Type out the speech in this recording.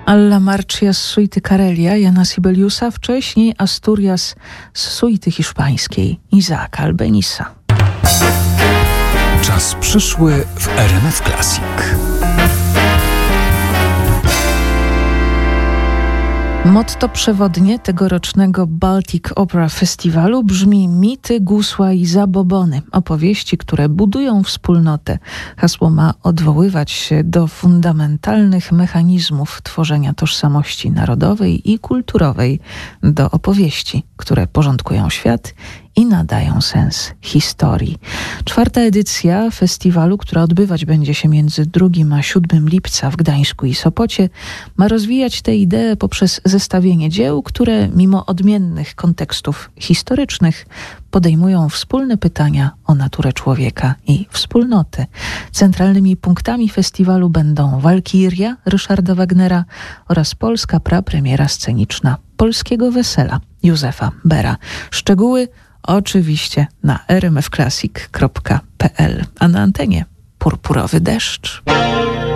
Alla Marcia z suity Karelia Jana Sibeliusa, wcześniej Asturias z suity hiszpańskiej Isaaca Albenisa. Czas przyszły w RMF Classic. Motto przewodnie tegorocznego Baltic Opera Festiwalu brzmi: mity, gusła i zabobony. Opowieści, które budują wspólnotę. Hasło ma odwoływać się do fundamentalnych mechanizmów tworzenia tożsamości narodowej i kulturowej, do opowieści, które porządkują świat i nadają sens historii. 4. edycja festiwalu, która odbywać będzie się między 2 a 7 lipca w Gdańsku i Sopocie, ma rozwijać tę ideę poprzez zestawienie dzieł, które mimo odmiennych kontekstów historycznych podejmują wspólne pytania o naturę człowieka i wspólnoty. Centralnymi punktami festiwalu będą Walkiria Ryszarda Wagnera oraz polska prapremiera sceniczna Polskiego Wesela Józefa Bera. Szczegóły oczywiście na rmfclassic.pl, a na antenie purpurowy deszcz.